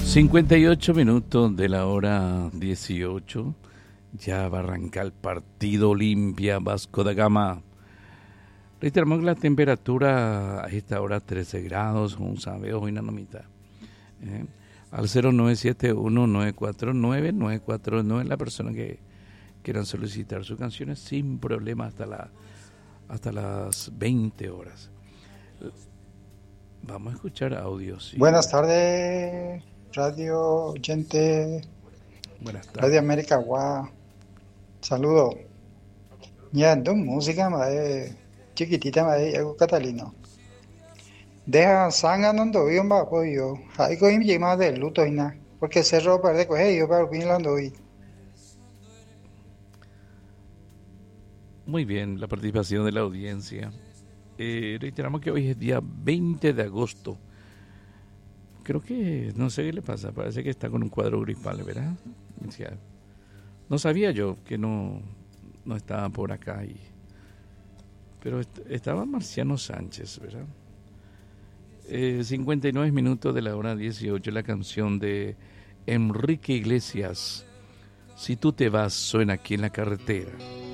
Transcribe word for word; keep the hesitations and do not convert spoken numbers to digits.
cincuenta y ocho minutos de la hora dieciocho. Ya va a arrancar el partido Olimpia Vasco da Gama. Reiteramos que la temperatura a esta hora trece grados, un sabeo y una nomita. Eh, al cero nueve siete uno nueve cuatro nueve nueve cuatro nueve la persona que quieran solicitar sus canciones sin problema hasta la hasta las veinte horas. Vamos a escuchar audios. ¿Sí? Buenas tardes, Radio Oyente. Buenas tardes. Radio América Guá. Saludo. Ya, dos música más chiquitita más de algo catalino. Deja sanga no ando yo más pollo. Hay que ir más de luto y nada. Porque se ropa de coger yo para opinarlo ando hoy. Muy bien, la participación de la audiencia. Eh, reiteramos que hoy es día veinte de agosto. Creo que, no sé qué le pasa, parece que está con un cuadro gripal, ¿verdad? No sabía yo que no, no estaba por acá. Y, pero est- estaba Marciano Sánchez, ¿verdad? Eh, cincuenta y nueve minutos de la hora dieciocho, la canción de Enrique Iglesias. Si tú te vas, suena aquí en la carretera.